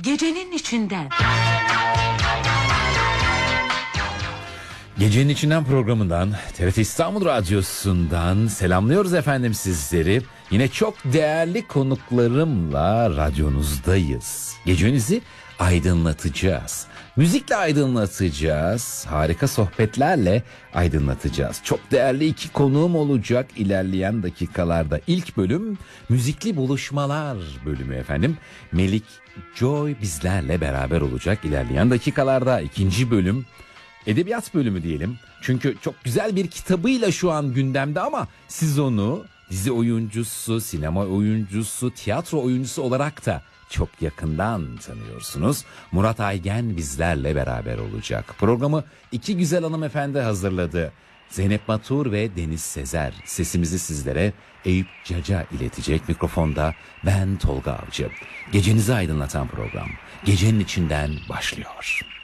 Gecenin içinden. Gecenin içinden programından, TRT İstanbul Radyosu'ndan selamlıyoruz efendim sizleri. Yine çok değerli konuklarımla radyonuzdayız. Gecenizi aydınlatacağız. Müzikle aydınlatacağız. Harika sohbetlerle aydınlatacağız. Çok değerli iki konuğum olacak ilerleyen dakikalarda. İlk bölüm müzikli buluşmalar bölümü efendim. Melik Joy bizlerle beraber olacak ilerleyen dakikalarda. İkinci bölüm edebiyat bölümü diyelim. Çünkü çok güzel bir kitabıyla şu an gündemde ama siz onu dizi oyuncusu, sinema oyuncusu, tiyatro oyuncusu olarak da çok yakından tanıyorsunuz. Murat Aygen bizlerle beraber olacak. Programı iki güzel hanımefendi hazırladı. Zeynep Matur ve Deniz Sezer. Sesimizi sizlere Eyüp Caca iletecek. Mikrofonda ben Tolga Avcı. Gecenizi aydınlatan program Gecenin içinden başlıyor.